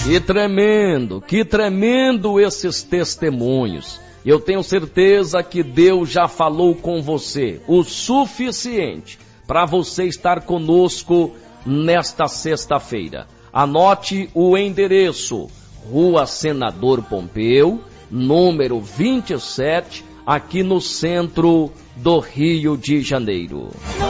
Que tremendo esses testemunhos. Eu tenho certeza que Deus já falou com você o suficiente para você estar conosco nesta sexta-feira. Anote o endereço: Rua Senador Pompeu, número 27, aqui no centro do Rio de Janeiro.